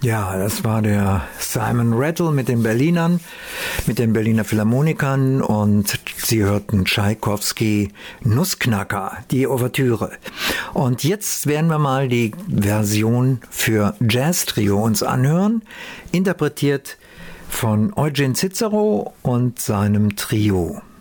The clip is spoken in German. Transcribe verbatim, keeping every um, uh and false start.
Ja, das war der Simon Rattle mit den Berlinern, mit den Berliner Philharmonikern, und Sie hörten Tschaikowski Nussknacker, die Ouvertüre. Und jetzt werden wir mal die Version für Jazz-Trio uns anhören, interpretiert von Eugen Cicero und seinem Trio.